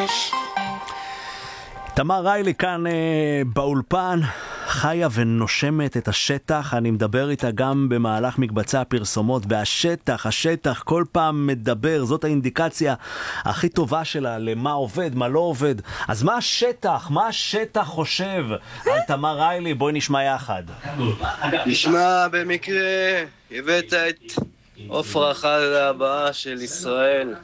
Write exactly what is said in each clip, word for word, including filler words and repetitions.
תמר ריילי כאן אה, באולפן, חיה ונושמת את השטח. אני מדבר איתה גם במהלך מקבצי הפרסומות, והשטח, השטח כל פעם מדבר. זאת האינדיקציה הכי טובה שלה למה עובד, מה לא עובד. אז מה השטח? מה השטח חושב על תמר ריילי? בואי נשמע יחד. נשמע במקרה, הבאת את עופרה החדה הבאה של ישראל.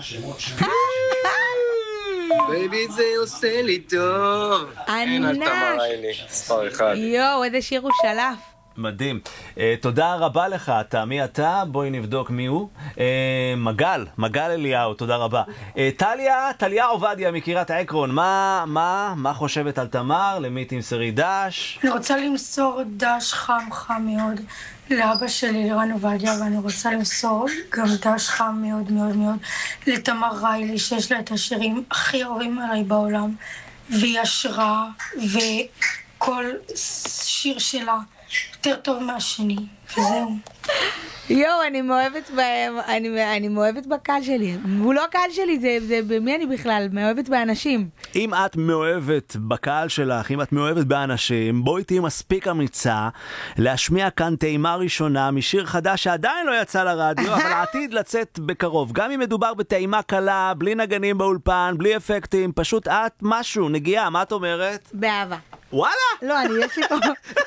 בייבי זה עושה לי טוב. אין על תמר ריילי, מספר אחד. יואו, איזה שיר הוא שלף. מדהים. uh, תודה רבה לך. אתה מי אתה? בואי נבדוק מי הוא. uh, מגל, מגל אליהו, תודה רבה. uh, טליה, טליה עובדיה מקריית עקרון. מה, מה, מה חושבת על תמר? למי תמסרי דש? אני רוצה למסור דש חם חם מאוד לאבא שלי, לירן עובדיה, ואני רוצה למסור גם דש חם מאוד מאוד מאוד לתמר ריילי, שיש לה את השירים הכי אוהבים עליי בעולם, והיא השראה, וכל שיר שלה יותר טוב מהשני, וזהו. יואו, אני מאוהבת בהם, אני, אני מאוהבת בקהל שלי. הוא לא הקהל שלי, זה, זה במי אני בכלל? מאוהבת באנשים. אם את מאוהבת בקהל שלך, אם את מאוהבת באנשים, בואי תהי מספיק אמיצה להשמיע כאן טעימה ראשונה משיר חדש שעדיין לא יצא לרדיו, אבל עתיד לצאת בקרוב. גם אם מדובר בטעימה קלה, בלי נגנים באולפן, בלי אפקטים, פשוט את משהו, נגיעה, מה את אומרת? באהבה. וואלה? לא, אני יש לי פה...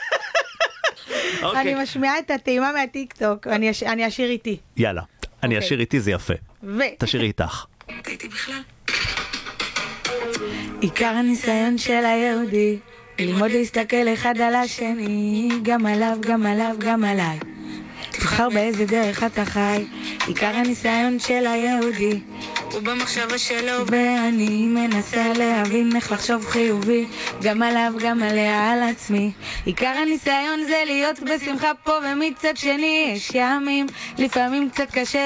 אני משמיעה את הטעימה מהטיק-טוק, אני אשיר איתי. יאללה, אני אשיר איתי, זה יפה. ו... תשירי איתך. הייתי בכלל. עיקר הניסיון של היהודי, ללמוד להסתכל אחד על השני, גם עליו, גם עליו, גם עליי. תבחר באיזה דרך אתה חי. עיקר הניסיון של היהודי הוא במחשבה שלו, ואני מנסה להבין איך לחשוב חיובי, גם עליו, גם עליה, על עצמי. עיקר הניסיון זה להיות בשמחה פה, ומצד שני יש ימים לפעמים קצת קשה